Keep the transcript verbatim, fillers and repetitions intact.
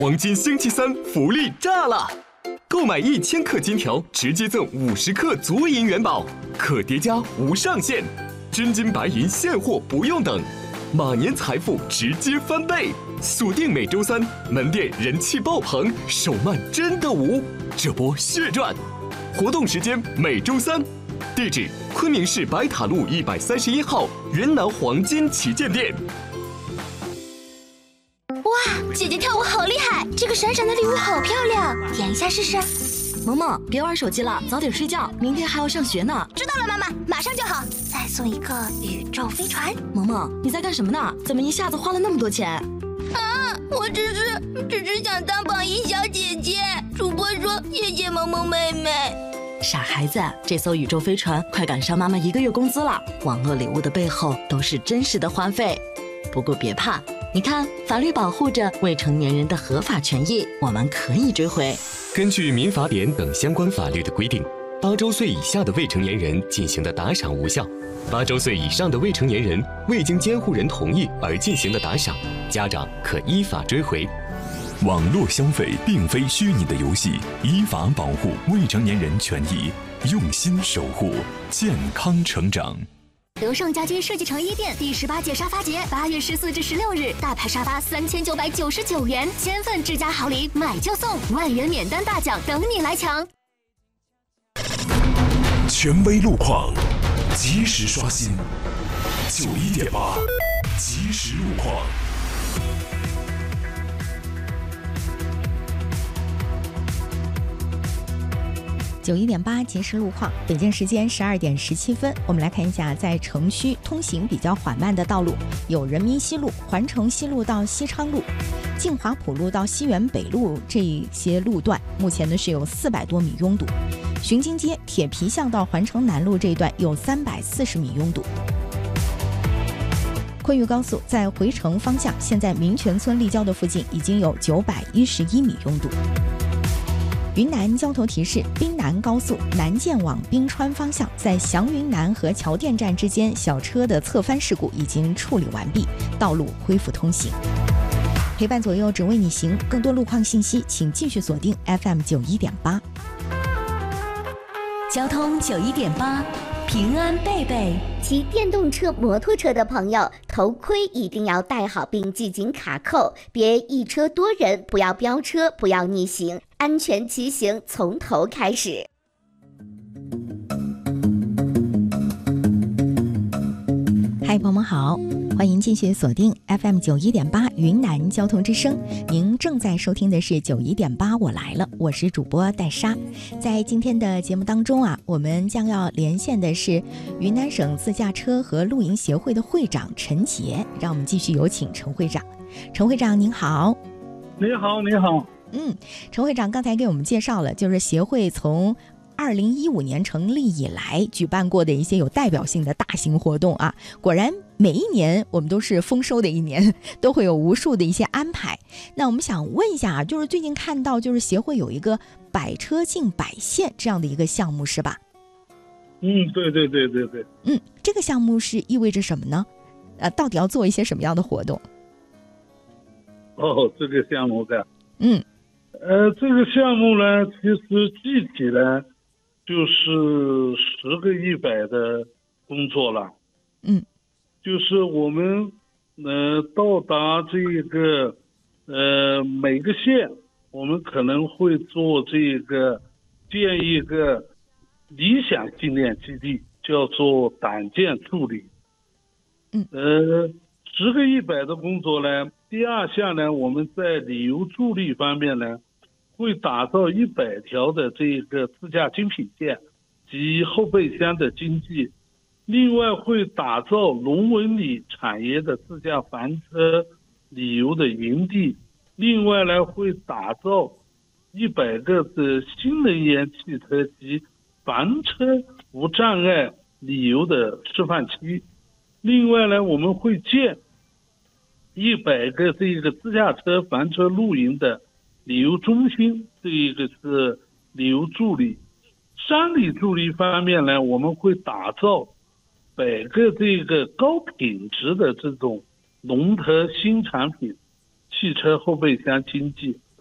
黄金星期三福利炸了！购买一千克金条，直接赠五十克足银元宝，可叠加无上限，真金白银现货不用等，马年财富直接翻倍！锁定每周三，门店人气爆棚，手慢真的无，这波血赚！活动时间每周三，地址昆明市白塔路一百三十一号云南黄金旗舰店。 哇，姐姐跳舞好厉害！这个闪闪的礼物好漂亮，点一下试试。 萌萌，别玩手机了，早点睡觉，明天还要上学呢。 知道了，妈妈，马上就好。再送一个宇宙飞船。 萌萌，你在干什么呢？怎么一下子花了那么多钱？ 啊，我只是只是想当榜一小姐姐。主播说谢谢萌萌妹妹。 傻孩子，这艘宇宙飞船快赶上妈妈一个月工资了。网络礼物的背后都是真实的花费。不过别怕，你看，法律保护着未成年人的合法权益，我们可以追回。 根据民法典等相关法律的规定，八周岁以下的未成年人进行的打赏无效，八周岁以上的未成年人未经监护人同意而进行的打赏，家长可依法追回。 网络消费并非虚拟的游戏，依法保护未成年人权益，用心守护健康成长。 德胜家居设计城一店第十八届沙发节，八月十四至十六日，大牌沙发三千九百九十九元，千份智家好礼，买就送，万元免单大奖等你来抢。 权威路况，及时刷新。九一点八，及时路况。 九一点八即时路况，北京时间十二点十七分，我们来看一下，在城区通行比较缓慢的道路有人民西路、环城西路到西昌路、晋华浦路到西园北路这一些路段，目前呢是有四百多米拥堵。巡京街铁皮巷到环城南路这一段有三百四十米拥堵。昆渝高速在回城方向，现在民权村立交的附近已经有九百一十一米拥堵。云南交通提示：滨南高速南涧往冰川方向，在祥云南和桥店站之间小车的侧翻事故已经处理完毕，道路恢复通行。陪伴左右，只为你行。更多路况信息，请继续锁定 F M 九一点八。 交通九一点八，平安贝贝。骑电动车、摩托车的朋友，头盔一定要戴好并系紧卡扣，别一车多人，不要飙车，不要逆行。安全骑行从头开始。 嗨，朋友们好，欢迎继续锁定 F M 九一点八云南交通之声。您正在收听的是九一点八，我来了，我是主播戴莎。在今天的节目当中啊，我们将要连线的是云南省自驾车和露营协会的会长陈杰，让我们继续有请陈会长。陈会长您好。 你好，你好。 嗯，陈会长刚才给我们介绍了，就是协会从二零一五年成立以来举办过的一些有代表性的大型活动啊。果然每一年我们都是丰收的一年，都会有无数的一些安排。那我们想问一下啊，就是最近看到就是协会有一个百车竞百县这样的一个项目是吧？ 嗯，对对对对对。 嗯，这个项目是意味着什么呢？呃，到底要做一些什么样的活动？ 哦，这个项目的， 嗯。 呃，这个项目呢，其实具体呢，就是十个一百的工作了。 嗯， 就是我们呃到达这个呃每个县，我们可能会做这个建一个理想纪念基地，叫做胆建助理。 嗯， 呃，十个一百的工作呢，第二项呢，我们在旅游助力方面呢，会打造一百条的这个自驾精品线及后备箱的经济，另外会打造龙纹理产业的自驾房车旅游的营地，另外呢会打造一百个的新能源汽车及房车无障碍旅游的示范区，另外呢我们会建一百个这个自驾车房车露营的旅游中心，这一个是旅游助理。山里助理方面呢，我们会打造百个这个高品质的这种龙头新产品汽车后备箱经济，